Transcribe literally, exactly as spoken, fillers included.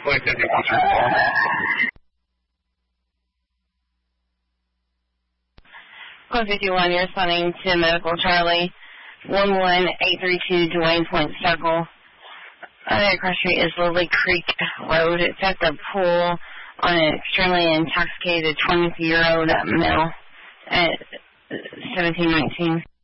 Flight ten, what's your call? Code fifty-one, you're responding to Medical Charlie, one one eight three two Duane Point Circle. Uh, across the street is Lily Creek Road. It's at the pool on an extremely intoxicated twenty-year-old male at seventeen nineteen.